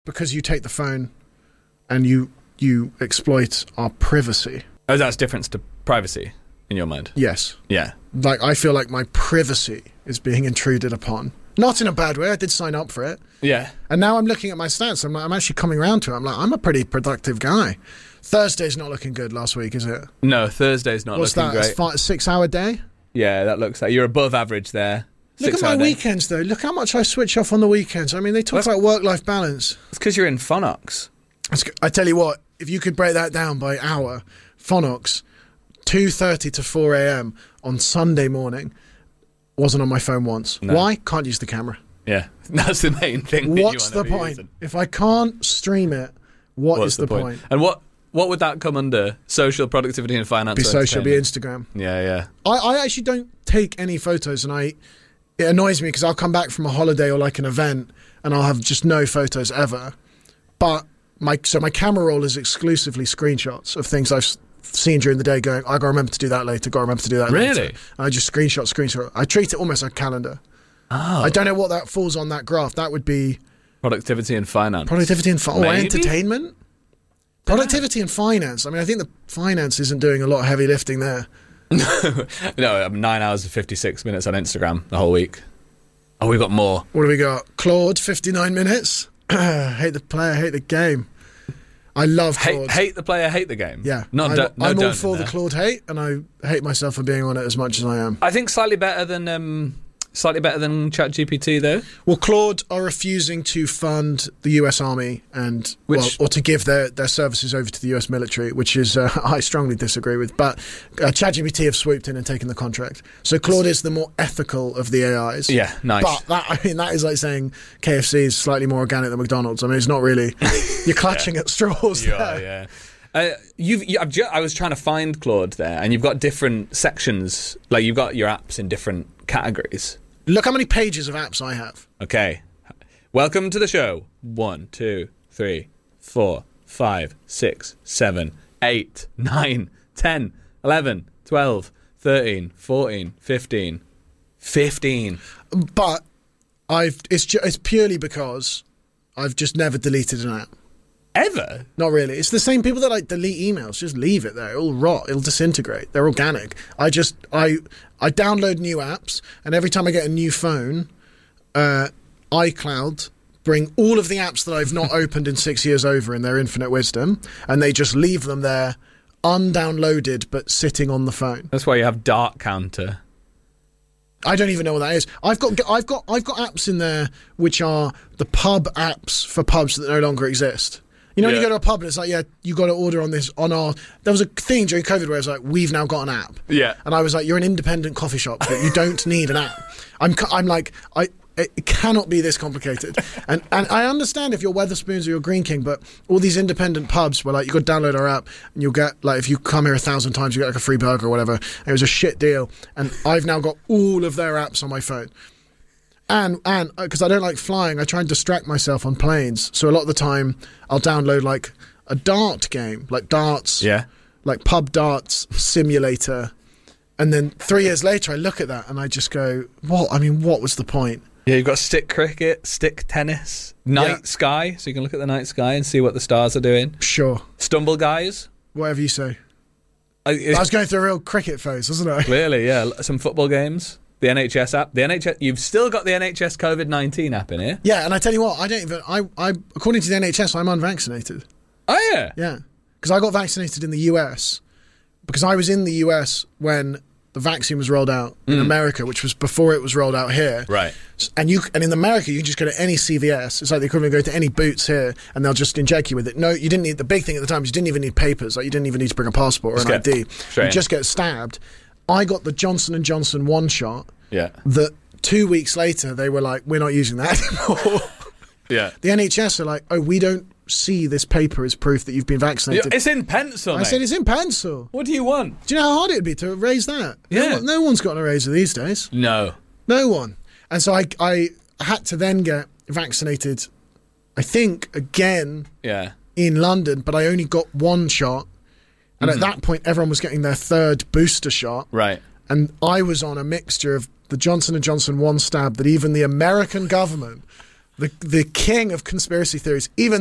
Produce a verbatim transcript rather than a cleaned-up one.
because you take the phone and you you exploit our privacy. Oh, that's different to privacy in your mind? Yes. Yeah. Like, I feel like my privacy is being intruded upon. Not in a bad way. I did sign up for it. Yeah. And now I'm looking at my stats. I'm, I'm actually coming around to it. I'm like, I'm a pretty productive guy. Thursday's not looking good last week, is it? No, Thursday's not What's looking that? great. What's that? A six-hour day? Yeah, that looks like you're above average there. Look Six at my hour day. weekends, though. Look how much I switch off on the weekends. I mean, they talk Well, about work-life balance. It's because you're in Phonox. I tell you what, if you could break that down by hour, Phonox, two thirty to four a.m. on Sunday morning, wasn't on my phone once. No. Why? Can't use the camera. Yeah, that's the main thing. That What's you the wanna be point? using. If I can't stream it, what What's is the, point? And what what would that come under? Social, productivity, and finance. Be or social, be entertainment? Instagram. Yeah, yeah. I, I actually don't take any photos, and I it annoys me because I'll come back from a holiday or like an event, and I'll have just no photos ever. But my so my camera roll is exclusively screenshots of things I've s- seen during the day. Going, I gotta remember to do that later. Gotta remember to do that Really? later. And I just screenshot, screenshot. I treat it almost like a calendar. Oh. I don't know what that falls on that graph. That would be Productivity and finance. productivity and fi- or Maybe? entertainment. Productivity and finance. I mean, I think the finance isn't doing a lot of heavy lifting there. No, I'm nine hours and fifty-six minutes on Instagram the whole week. Oh, we've got more. What do we got? Claude, fifty-nine minutes. Hate the player, hate the game. I love Claude. Hate, hate the player, hate the game. Yeah, Not I'm, do, no I'm all don't for in the there. Claude hate, and I hate myself for being on it as much as I am. I think slightly better than um, slightly better than ChatGPT though. Well, Claude are refusing to fund the U S Army and Which- well, or to give their, their services over to the U S military, which is uh, I strongly disagree with. But uh, ChatGPT have swooped in and taken the contract. So Claude is the more ethical of the A Is. Yeah, nice. But that I mean that is like saying K F C is slightly more organic than McDonald's. I mean, it's not really. You're clutching at straws. You there. are, yeah. Uh, you've, you, I've ju- I was trying to find Claude there, and you've got different sections. Like you've got your apps in different categories. Look how many pages of apps I have. Okay. Welcome to the show. One, two, three, four, five, six, seven, eight, nine, ten, eleven, twelve, thirteen, fourteen, fifteen, fifteen. But I've it's ju- it's purely because I've just never deleted an app. Ever? Not really. It's the same people that like delete emails. Just leave it there. It'll rot. It'll disintegrate. They're organic. I just I I download new apps, and every time I get a new phone, uh, iCloud bring all of the apps that I've not opened in six years over in their infinite wisdom, and they just leave them there, undownloaded but sitting on the phone. That's why you have Dart Counter. I don't even know what that is. I've got I've got I've got apps in there which are the pub apps for pubs that no longer exist. You know, when Yeah. you go to a pub and it's like, yeah, you got to order on this on our. There was a thing during COVID where it was like, we've now got an app. Yeah. And I was like, you're an independent coffee shop, but you don't need an app. I'm I'm like I. It cannot be this complicated. and and I understand if you're Weatherspoons or you're Green King, but all these independent pubs were like, you got to download our app and you'll get, like, if you come here a thousand times, you get like a free burger or whatever. And it was a shit deal. And I've now got all of their apps on my phone. And, and because I don't like flying, I try and distract myself on planes. So a lot of the time, I'll download like a dart game, like darts, Yeah. like pub darts simulator. And then three years later, I look at that and I just go, what? I mean, what was the point? Yeah, you've got stick cricket, stick tennis, night Yeah. sky, so you can look at the night sky and see what the stars are doing. Sure. Stumble guys. Whatever you say. I, I was going through a real cricket phase, wasn't I? Clearly, yeah. Some football games. The N H S app. The N H S. You've still got the N H S COVID nineteen app in here. Yeah, and I tell you what, I don't even. I, I according to the N H S, I'm unvaccinated. Oh yeah. Yeah, because I got vaccinated in the U S because I was in the U S when the vaccine was rolled out in America, which was before it was rolled out here. Right. And you and in America, you can just go to any C V S. It's like the equivalent of go to any Boots here, and they'll just inject you with it. No, you didn't need the big thing at the time. Is you didn't even need papers. Like you didn't even need to bring a passport or Just an get I D. straight You in. just get stabbed. I got the Johnson and Johnson one shot. Yeah. That two weeks later they were like, we're not using that anymore. Yeah. The N H S are like, oh, we don't see this paper as proof that you've been vaccinated. It's in pencil. I mate. said it's in pencil. What do you want? Do you know how hard it would be to erase that? Yeah. No, one- no one's got an eraser these days. No. No one. And so I, I had to then get vaccinated, I think, again Yeah. in London, but I only got one shot. And Mm-hmm. at that point, everyone was getting their third booster shot. Right. And I was on a mixture of the Johnson and Johnson one stab that even the American government the the king of conspiracy theories, even